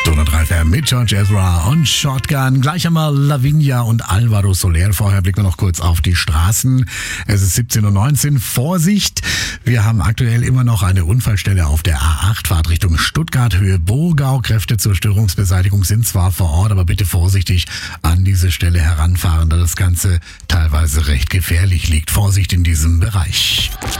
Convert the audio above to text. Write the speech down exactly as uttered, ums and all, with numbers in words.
Donau drei F M mit George Ezra und Shotgun. Gleich einmal Lavinia und Alvaro Soler. Vorher blicken wir noch kurz auf die Straßen. Es ist siebzehn Uhr neunzehn. Vorsicht! Wir haben aktuell immer noch eine Unfallstelle auf der A acht, Fahrtrichtung Stuttgart, Höhe Burgau. Kräfte zur Störungsbeseitigung sind zwar vor Ort, aber bitte vorsichtig an diese Stelle heranfahren, da das Ganze teilweise recht gefährlich liegt. Vorsicht in diesem Bereich.